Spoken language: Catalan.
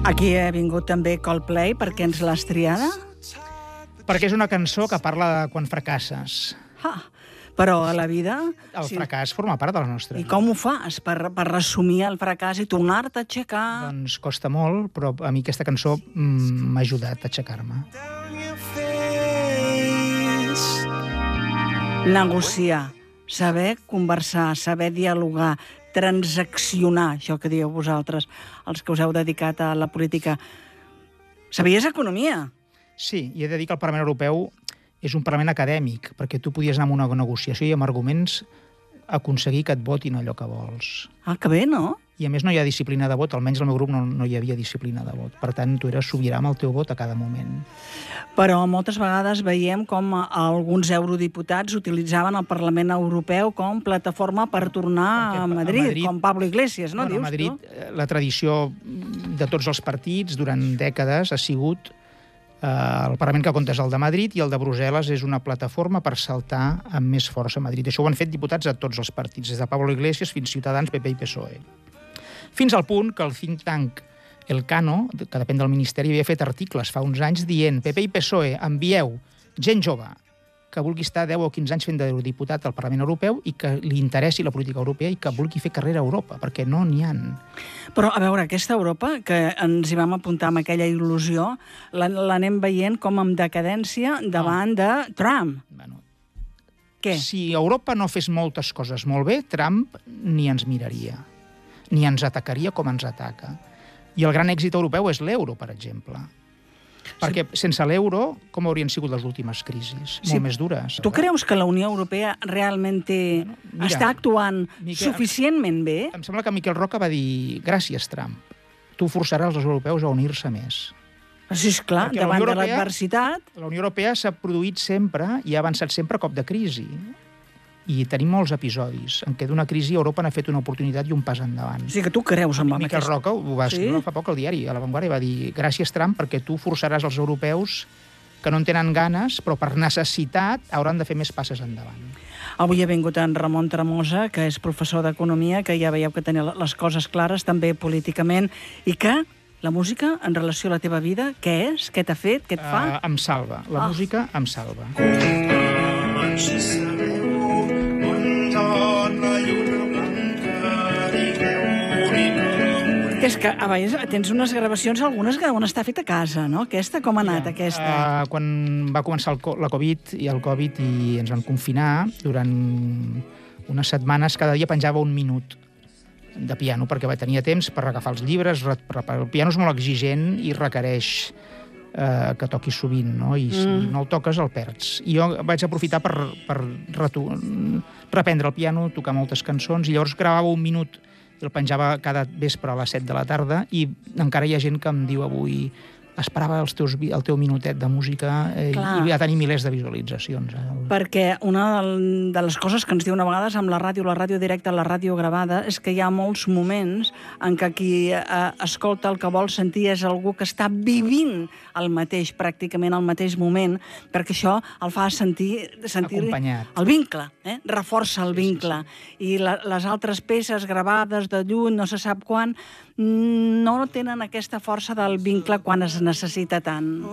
Aquí ha vingut també Coldplay, per què ens l'has triada? Perquè és una cançó que parla de quan fracasses. Però a la vida... El fracàs forma part de la nostra I vida. com ho fas per resumir el fracàs i tornar-te a aixecar? Doncs costa molt, però a mi aquesta cançó m'ha ajudat a aixecar-me. Negociar, saber conversar, saber dialogar, transaccionar, això que dieu vosaltres, els que us heu dedicat a la política. Sabies economia? Sí, i he de dir que el Parlament Europeu és un Parlament acadèmic, perquè tu podies anar a una negociació i amb arguments aconseguir que et votin allò que vols. Ah, que bé, no? I a més no hi ha disciplina de vot, almenys al meu grup no hi havia disciplina de vot. Per tant, tu eres sobirà amb el teu vot a cada moment. Però moltes vegades veiem com alguns eurodiputats utilitzaven el Parlament Europeu com plataforma per tornar a Madrid, com Pablo Iglesias, no? Bueno, a Madrid, la tradició de tots els partits durant dècades ha sigut el Parlament que compta és el de Madrid i el de Brussel·les és una plataforma per saltar amb més força a Madrid. Això ho han fet diputats de tots els partits, des de Pablo Iglesias fins Ciutadans, PP i PSOE. Fins al punt que el think tank Elcano, que depèn del Ministeri, havia fet articles fa uns anys dient PP i PSOE, envieu gent jove que vulgui estar 10 o 15 anys fent d'eurodiputat al Parlament Europeu i que li interessi la política europea i que vulgui fer carrera a Europa, perquè no n'hi ha. Però, a veure, aquesta Europa, que ens hi vam apuntar amb aquella il·lusió, l'anem veient com amb decadència davant de Trump. Bueno, què? Si Europa no fes moltes coses molt bé, Trump ni ens miraria, ni ens atacaria com ens ataca. I el gran èxit europeu és l'euro, per exemple. Perquè sense l'euro, com haurien sigut les últimes crisis? Molt més dures. Tu creus que la Unió Europea realment està actuant suficientment bé? Em sembla que Miquel Roca va dir gràcies, Trump, tu forçaràs els europeus a unir-se més. Sí, esclar, davant de l'adversitat... La Unió Europea s'ha produït sempre i ha avançat sempre a cop de crisi. I tenim molts episodis en què d'una crisi Europa n'ha fet una oportunitat i un pas endavant. O sigui que tu creus en Miquel Roca ho va escriure fa poc al diari, a La Vanguardia, va dir gràcies, Trump, perquè tu forçaràs els europeus que no en tenen ganes, però per necessitat hauran de fer més passes endavant. Avui ha vingut en Ramon Tremosa, que és professor d'Economia, que ja veieu que tenia les coses clares, també políticament, i que la música, en relació a la teva vida, què és? Què t'ha fet? Què et fa? Em salva. La música em salva. És que a vegades tens unes gravacions, algunes que deuen estar fetes a casa, no? Aquesta, com ha anat, aquesta? Quan va començar la Covid i ens van confinar, durant unes setmanes, cada dia penjava un minut de piano, perquè tenia temps per agafar els llibres. El piano és molt exigent i requereix que toquis sovint, no? I si no el toques, el perds. I jo vaig aprofitar per reprendre el piano, tocar moltes cançons, i llavors gravava un minut i el penjava cada vespre a les 7 de la tarda, i encara hi ha gent que em diu avui esperava el teu minutet de música i va tenir milers de visualitzacions. Perquè una de les coses que ens diuen a vegades amb la ràdio directa, la ràdio gravada, és que hi ha molts moments en què qui escolta el que vol sentir és algú que està vivint pràcticament al mateix moment, perquè això el fa sentir acompanyat. El vincle, reforça el vincle. I les altres peces gravades de lluny, no se sap quan, no tenen aquesta força del vincle quan es necessita tant.